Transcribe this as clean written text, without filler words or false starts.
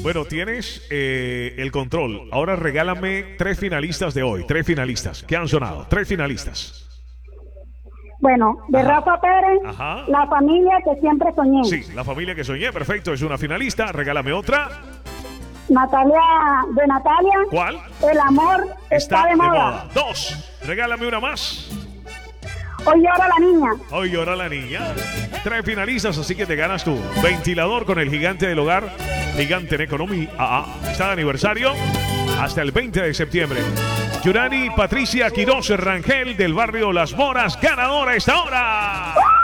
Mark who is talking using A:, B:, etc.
A: Bueno, tienes el control. Ahora regálame 3 finalistas de hoy. 3 finalistas. ¿Qué han sonado? 3 finalistas.
B: Bueno, de Rafa Pérez,
A: Ajá.
B: La familia que siempre soñé.
A: Sí, La familia que soñé. Perfecto, es una finalista. Regálame otra.
B: Natalia, de Natalia.
A: ¿Cuál?
B: El amor está de moda.
A: 2. Regálame una más.
B: Hoy llora la niña.
A: Hoy llora la niña. 3 finalistas, así que te ganas tu ventilador con el gigante del hogar. Gigante en Economy AA. Está de aniversario hasta el 20 de septiembre. Yurani Patricia Quiroz Rangel del barrio Las Moras, ganadora esta hora.